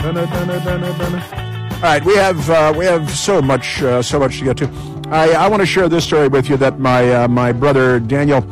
All right, we have so much to get to. I want to share this story with you that my brother Daniel,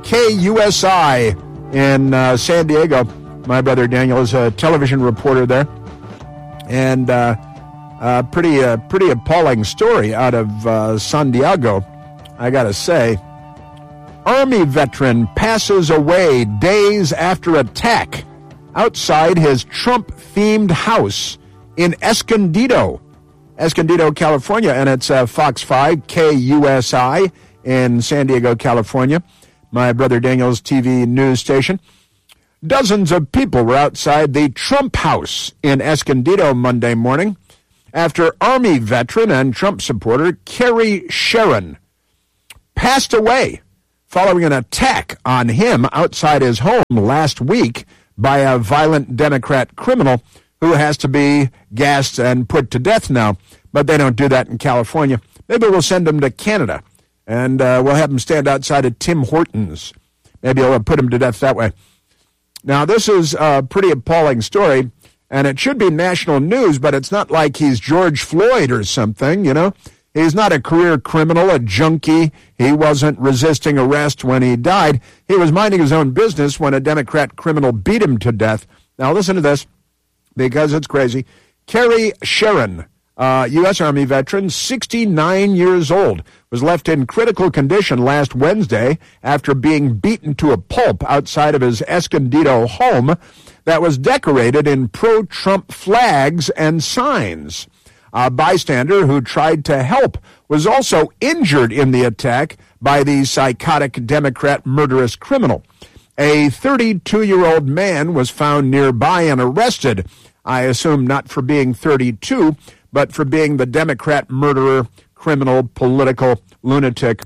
KUSI in San Diego. My brother Daniel is a television reporter there, and pretty appalling story out of San Diego, I gotta say. Army veteran passes away days after attack outside his Trump-themed house in Escondido, California, and it's Fox 5 KUSI in San Diego, California, my brother Daniel's TV news station. Dozens of people were outside the Trump house in Escondido Monday morning after Army veteran and Trump supporter Kerry Sharon passed away following an attack on him outside his home last week by a violent Democrat criminal who has to be gassed and put to death now. But they don't do that in California. Maybe we'll send him to Canada, and we'll have him stand outside of Tim Hortons. Maybe we'll put him to death that way. Now, this is a pretty appalling story, and it should be national news, but it's not like he's George Floyd or something, you know. He's not a career criminal, a junkie. He wasn't resisting arrest when he died. He was minding his own business when a Democrat criminal beat him to death. Now, listen to this, because it's crazy. Kerry Sharon, U.S. Army veteran, 69 years old, was left in critical condition last Wednesday after being beaten to a pulp outside of his Escondido home that was decorated in pro-Trump flags and signs. A bystander who tried to help was also injured in the attack by the psychotic Democrat murderous criminal. A 32-year-old man was found nearby and arrested, I assume not for being 32, but for being the Democrat murderer, criminal, political lunatic.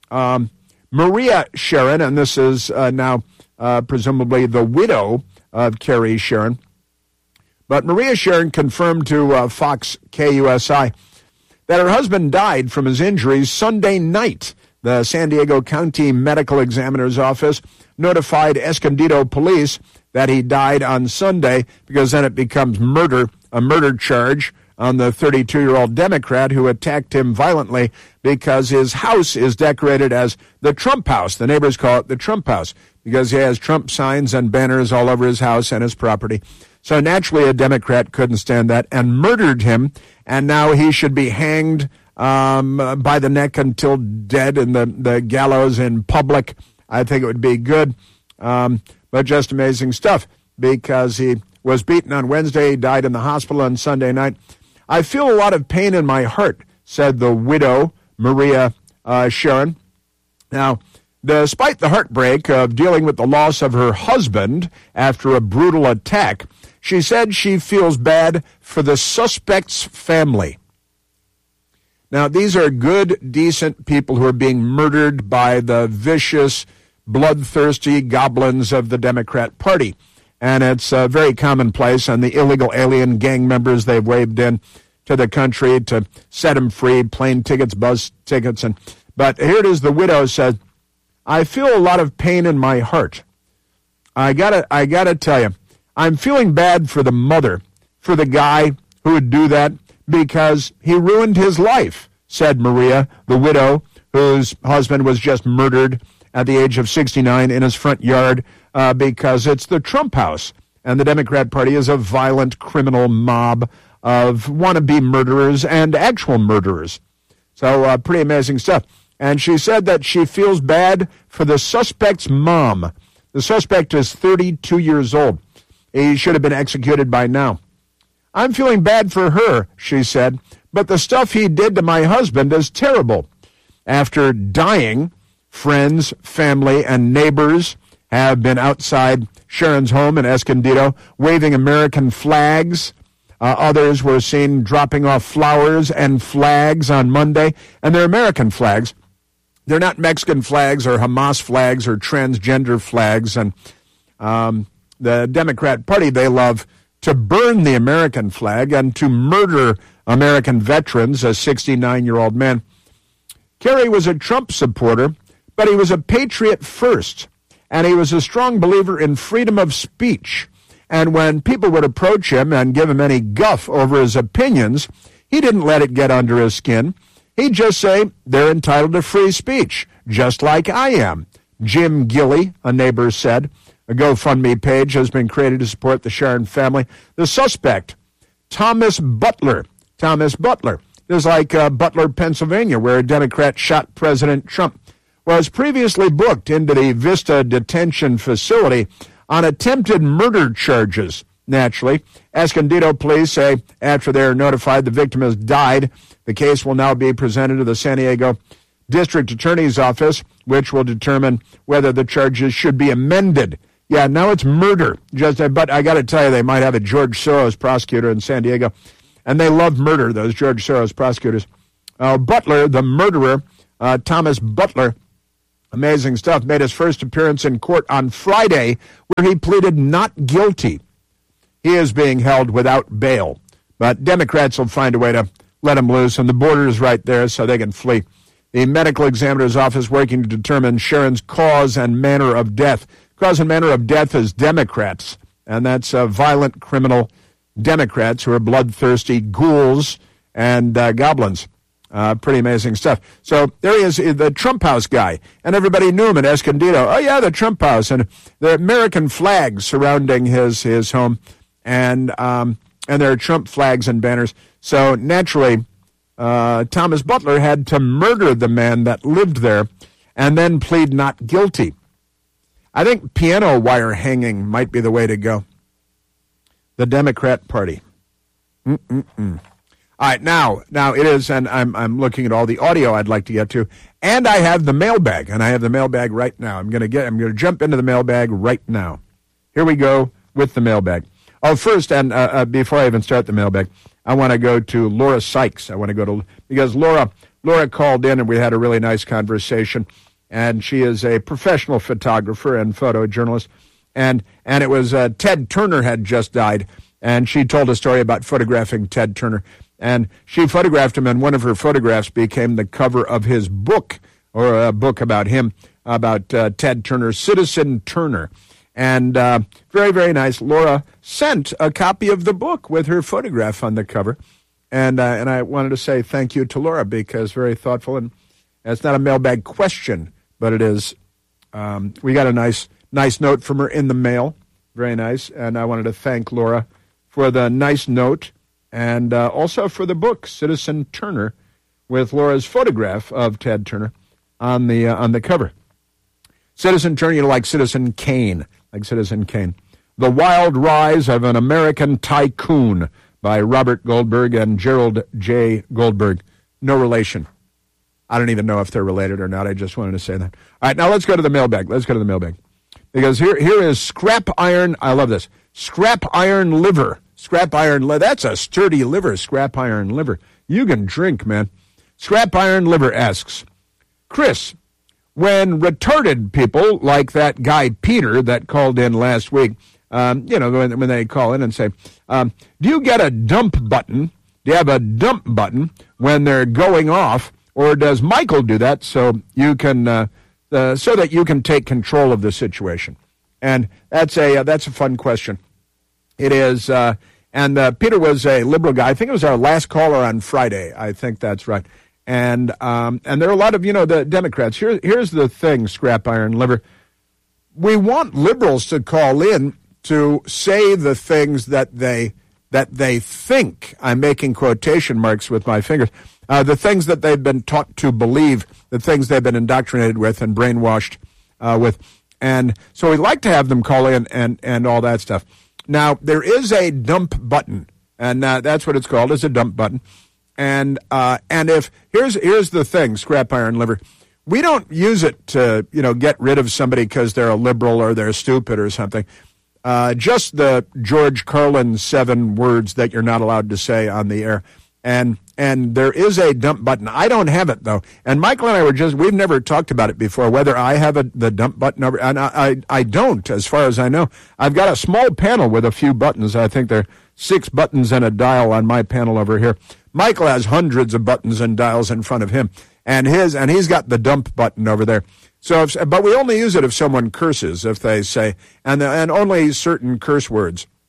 Maria Sharon, and this is now presumably the widow of Kerry Sharon, but Maria Sharon confirmed to Fox KUSI that her husband died from his injuries Sunday night. The San Diego County Medical Examiner's Office notified Escondido police that he died on Sunday because then it becomes murder, a murder charge on the 32-year-old Democrat who attacked him violently because his house is decorated as the Trump house. The neighbors call it the Trump house because he has Trump signs and banners all over his house and his property. So naturally, a Democrat couldn't stand that and murdered him, and now he should be hanged by the neck until dead in the gallows in public. I think it would be good, but just amazing stuff because he was beaten on Wednesday, he died in the hospital on Sunday night. I feel a lot of pain in my heart, said the widow, Maria Sharon. Now, despite the heartbreak of dealing with the loss of her husband after a brutal attack, she said she feels bad for the suspect's family. Now, these are good, decent people who are being murdered by the vicious, bloodthirsty goblins of the Democrat Party. And it's very commonplace, and the illegal alien gang members they've waved in to the country to set them free, plane tickets, bus tickets. But here it is, the widow said, I feel a lot of pain in my heart. I gotta tell you, I'm feeling bad for the mother, for the guy who would do that, because he ruined his life, said Maria, the widow, whose husband was just murdered at the age of 69 in his front yard because it's the Trump house. And the Democrat Party is a violent criminal mob of wannabe murderers and actual murderers. So pretty amazing stuff. And she said that she feels bad for the suspect's mom. The suspect is 32 years old. He should have been executed by now. I'm feeling bad for her, she said, but the stuff he did to my husband is terrible. After dying, friends, family, and neighbors have been outside Sharon's home in Escondido waving American flags. Others were seen dropping off flowers and flags on Monday, and they're American flags. They're not Mexican flags or Hamas flags or transgender flags. And the Democrat Party, they love to burn the American flag and to murder American veterans, a 69-year-old man. Kerry was a Trump supporter, but he was a patriot first, and he was a strong believer in freedom of speech. And when people would approach him and give him any guff over his opinions, he didn't let it get under his skin. He'd just say, they're entitled to free speech, just like I am. Jim Gilley, a neighbor, said. A GoFundMe page has been created to support the Sharon family. The suspect, Thomas Butler. Thomas Butler is like Butler, Pennsylvania, where a Democrat shot President Trump, was previously booked into the Vista detention facility on attempted murder charges. Naturally, Escondido police say after they're notified the victim has died, the case will now be presented to the San Diego District Attorney's Office, which will determine whether the charges should be amended. Yeah, now it's murder. But I got to tell you, they might have a George Soros prosecutor in San Diego, and they love murder, those George Soros prosecutors. Butler, the murderer, Thomas Butler, amazing stuff, made his first appearance in court on Friday, where he pleaded not guilty. He is being held without bail, but Democrats will find a way to let him loose, and the border is right there so they can flee. The medical examiner's office working to determine Sharon's cause and manner of death. Cause and manner of death is Democrats, and that's violent criminal Democrats who are bloodthirsty ghouls and goblins. Pretty amazing stuff. So there he is, the Trump House guy, and everybody knew him in Escondido. Oh, yeah, the Trump House, and the American flags surrounding his home, and there are Trump flags and banners. So naturally, Thomas Butler had to murder the man that lived there and then plead not guilty. I think piano wire hanging might be the way to go. The Democrat Party. All right, now it is, and I'm looking at all the audio I'd like to get to, and I have the mailbag, and I have the mailbag right now. I'm going to jump into the mailbag right now. Here we go with the mailbag. Oh, first, and before I even start the mailbag, I want to go to Laura Sykes. Because Laura called in, and we had a really nice conversation. And she is a professional photographer and photojournalist. And it was Ted Turner had just died, and she told a story about photographing Ted Turner. And she photographed him, and one of her photographs became the cover of his book, or a book about him, about Ted Turner, Citizen Turner. And very, very nice. Laura sent a copy of the book with her photograph on the cover. And I wanted to say thank you to Laura, because very thoughtful. And it's not a mailbag question, but it is. We got a nice note from her in the mail. Very nice. And I wanted to thank Laura for the nice note, and also for the book, Citizen Turner, with Laura's photograph of Ted Turner on the cover. Citizen Turner, like Citizen Kane. The Wild Rise of an American Tycoon by Robert Goldberg and Gerald J. Goldberg. No relation. I don't even know if they're related or not. I just wanted to say that. All right, now let's go to the mailbag. Because here is scrap iron. I love this. Scrap iron liver. That's a sturdy liver, scrap iron liver. You can drink, man. Scrap iron liver asks, Chris, when retarded people like that guy Peter that called in last week, when they call in and say, do you get a dump button? Do you have a dump button when they're going off, or does Michael do that so you can so that you can take control of the situation? And that's a fun question. It is, and Peter was a liberal guy. I think it was our last caller on Friday. I think that's right. And there are a lot of, the Democrats. Here's the thing, scrap iron liver. We want liberals to call in to say the things that they think. I'm making quotation marks with my fingers. The things that they've been taught to believe, the things they've been indoctrinated with and brainwashed with. And so we'd like to have them call in and all that stuff. Now, there is a dump button, and that's what it's called, is a dump button. And if here's the thing, scrap iron liver, we don't use it to get rid of somebody because they're a liberal or they're stupid or something. Just the George Carlin 7 words that you're not allowed to say on the air. And there is a dump button. I don't have it, though. And Michael and I we've never talked about it before, whether I have the dump button over. And I don't, as far as I know. I've got a small panel with a few buttons. I think there are 6 buttons and a dial on my panel over here. Michael has hundreds of buttons and dials in front of him. And he's got the dump button over there. But we only use it if someone curses, if they say, and only certain curse words.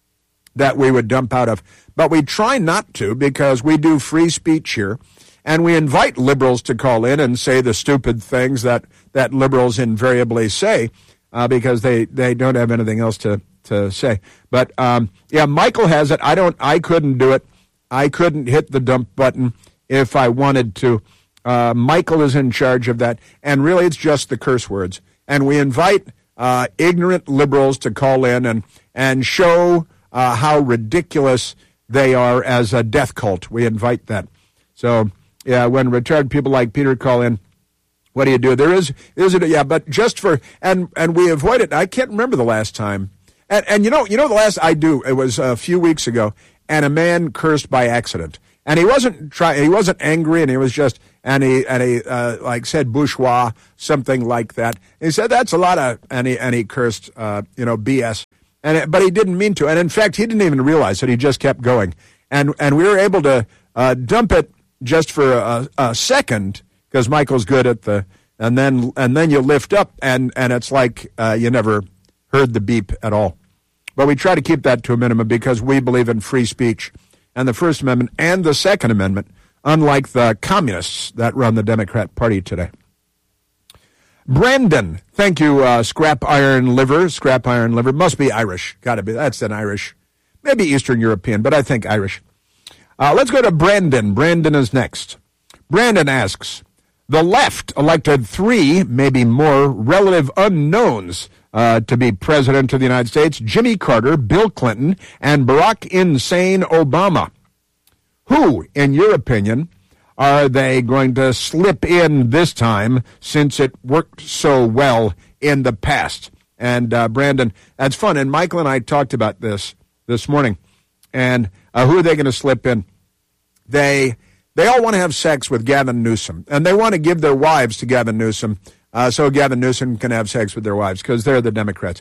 that we would dump out of. But we try not to because we do free speech here, and we invite liberals to call in and say the stupid things that liberals invariably say because they don't have anything else to say. But, Michael has it. I couldn't do it. I couldn't hit the dump button if I wanted to. Michael is in charge of that, and really it's just the curse words. And we invite ignorant liberals to call in and show how ridiculous they are as a death cult. We invite that. So, when retarded people like Peter call in, what do you do? There is but just for, and we avoid it. I can't remember the last time. And you know the last it was a few weeks ago, and a man cursed by accident. And he wasn't angry, and he was just, and he said bourgeois, something like that. And he said that's a lot of, and he cursed, BS. But he didn't mean to. And in fact, he didn't even realize it. He just kept going. And we were able to dump it just for a second, because Michael's good at and then you lift up, and it's like you never heard the beep at all. But we try to keep that to a minimum because we believe in free speech and the First Amendment and the Second Amendment, unlike the communists that run the Democrat Party today. Brandon, thank you, Scrap Iron Liver. Must be Irish. Got to be. That's an Irish. Maybe Eastern European, but I think Irish. Let's go to Brandon. Brandon is next. Brandon asks, the left elected 3, maybe more, relative unknowns to be president of the United States: Jimmy Carter, Bill Clinton, and Barack Insane Obama. Who, in your opinion, are they going to slip in this time, since it worked so well in the past? And Brandon, that's fun. And Michael and I talked about this morning. And who are they going to slip in? They all want to have sex with Gavin Newsom, and they want to give their wives to Gavin Newsom, so Gavin Newsom can have sex with their wives, because they're the Democrats.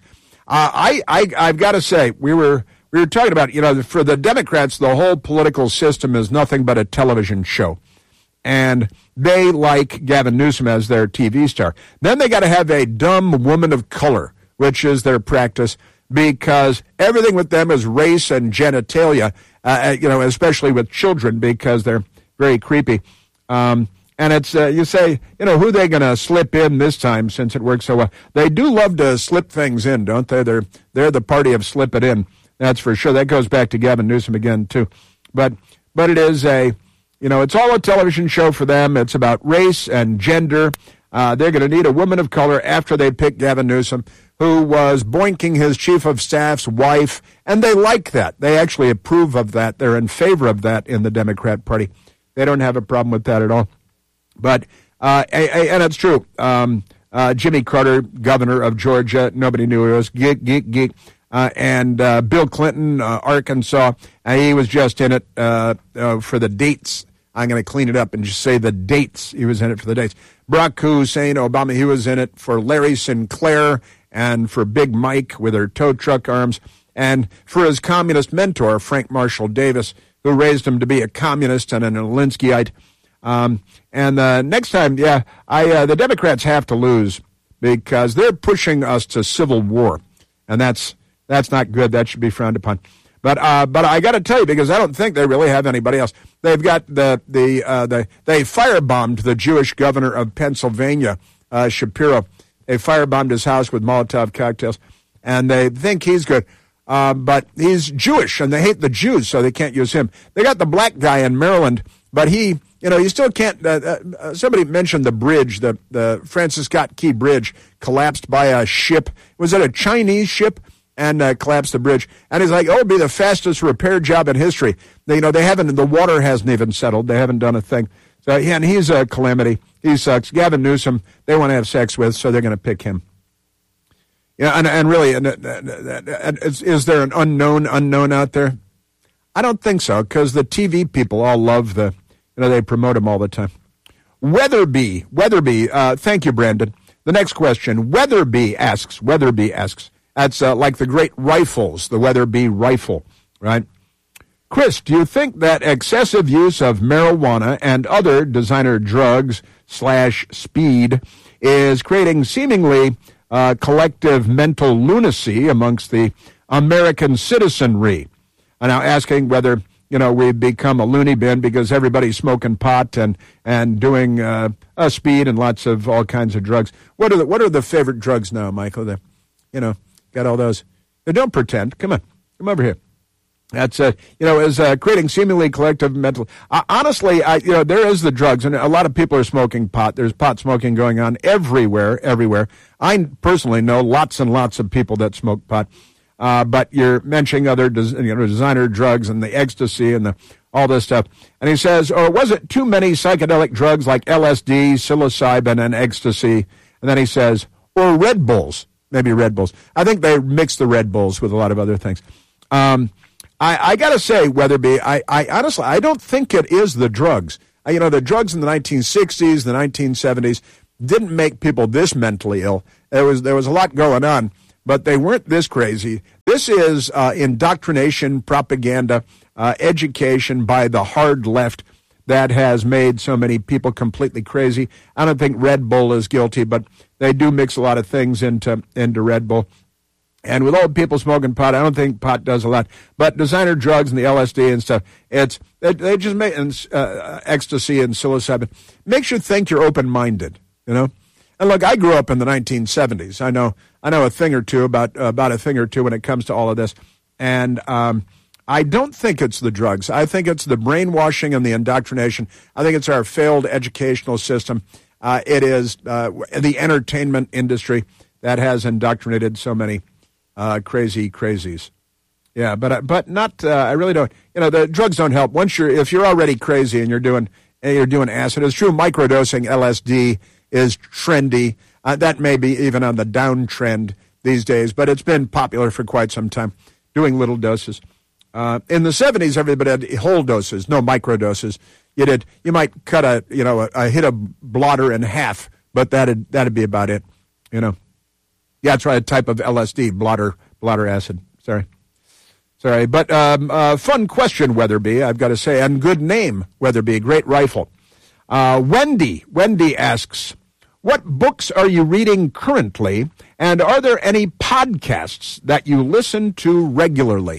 I've got to say, we were talking about, for the Democrats, the whole political system is nothing but a television show. And they like Gavin Newsom as their TV star. Then they got to have a dumb woman of color, which is their practice, because everything with them is race and genitalia, especially with children, because they're very creepy. And it's, you say, who are they going to slip in this time, since it works so well? They do love to slip things in, don't they? They're the party of slip it in. That's for sure. That goes back to Gavin Newsom again, too. But it is it's all a television show for them. It's about race and gender. They're going to need a woman of color after they pick Gavin Newsom, who was boinking his chief of staff's wife, and they like that. They actually approve of that. They're in favor of that in the Democrat Party. They don't have a problem with that at all. But, and it's true, Jimmy Carter, governor of Georgia, nobody knew it was, geek. And Bill Clinton, Arkansas, he was just in it for the dates. I'm going to clean it up and just say the dates. He was in it for the dates. Barack Hussein Obama, he was in it for Larry Sinclair and for Big Mike with her tow truck arms, and for his communist mentor, Frank Marshall Davis, who raised him to be a communist and an Alinskyite. And next time, the Democrats have to lose, because they're pushing us to civil war, and that's not good. That should be frowned upon. But I got to tell you, because I don't think they really have anybody else. They've got they firebombed the Jewish governor of Pennsylvania, Shapiro. They firebombed his house with Molotov cocktails, and they think he's good. But he's Jewish, and they hate the Jews, so they can't use him. They got the black guy in Maryland, but he, you still can't. Somebody mentioned the bridge, the Francis Scott Key Bridge collapsed by a ship. Was it a Chinese ship? And collapsed the bridge. And he's like, it'll be the fastest repair job in history. They haven't, the water hasn't even settled. They haven't done a thing. So, and he's a calamity. He sucks. Gavin Newsom, they want to have sex with, so they're going to pick him. And really, is there an unknown out there? I don't think so, because the TV people all love they promote him all the time. Weatherby, thank you, Brandon. The next question, Weatherby asks, that's like the great rifles, the Weatherby rifle, right? Chris, do you think that excessive use of marijuana and other designer drugs / speed is creating seemingly collective mental lunacy amongst the American citizenry? now asking whether, we've become a loony bin because everybody's smoking pot and doing speed and lots of all kinds of drugs. What are the favorite drugs now, Michael? Got all those. Don't pretend. Come on. Come over here. That's, is creating seemingly collective mental. Honestly, there is the drugs, and a lot of people are smoking pot. There's pot smoking going on everywhere. I personally know lots and lots of people that smoke pot. But you're mentioning other, designer drugs and the ecstasy and all this stuff. And he says, or was it too many psychedelic drugs like LSD, psilocybin, and ecstasy? And then he says, or Red Bulls, maybe Red Bulls. I think they mix the Red Bulls with a lot of other things. I got to say, Weatherby, I honestly, I don't think it is the drugs. The drugs in the 1960s, the 1970s didn't make people this mentally ill. There was a lot going on, but they weren't this crazy. This is indoctrination, propaganda, education by the hard left that has made so many people completely crazy. I don't think Red Bull is guilty, but they do mix a lot of things into Red Bull. And with old people smoking pot, I don't think pot does a lot. But designer drugs and the LSD and stuff, they just make ecstasy and psilocybin makes you think you're open-minded, And look, I grew up in the 1970s. I know a thing or two about a thing or two when it comes to all of this. And I don't think it's the drugs. I think it's the brainwashing and the indoctrination. I think it's our failed educational system. It is the entertainment industry that has indoctrinated so many crazies. Yeah, but not. I really don't. The drugs don't help. If you're already crazy and you're doing acid, it's true. Microdosing LSD is trendy. That may be even on the downtrend these days, but it's been popular for quite some time. Doing little doses. In the 70s, everybody had whole doses, no microdoses. You might cut hit a blotter in half, but that'd be about it. Yeah, that's right. A type of LSD, blotter acid. Sorry. But fun question, Weatherby, I've got to say, and good name, Weatherby. Great rifle. Wendy asks, what books are you reading currently, and are there any podcasts that you listen to regularly?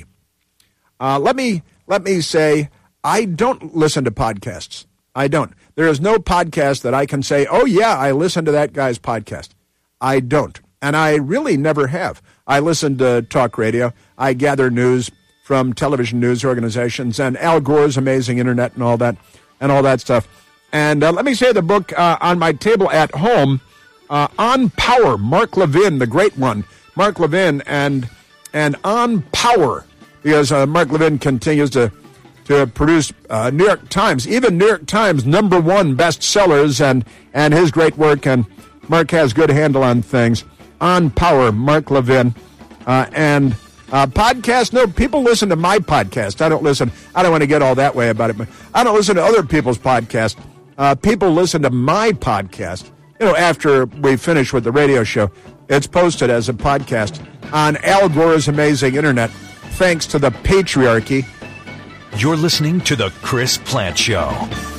Let me say, I don't listen to podcasts. I don't. There is no podcast that I can say, oh yeah, I listen to that guy's podcast. I don't. And I really never have. I listen to talk radio. I gather news from television news organizations and Al Gore's amazing internet and all that stuff. And let me say the book on my table at home, On Power, Mark Levin, the great one. Mark Levin and On Power, because Mark Levin continues to produce New York Times, even New York Times #1 bestsellers and his great work. And Mark has good handle on things. On Power, Mark Levin. And podcast, no, people listen to my podcast. I don't want to get all that way about it, but I don't listen to other people's podcasts. People listen to my podcast. After we finish with the radio show, it's posted as a podcast on Al Gore's amazing internet, thanks to the patriarchy. You're listening to The Chris Plante Show.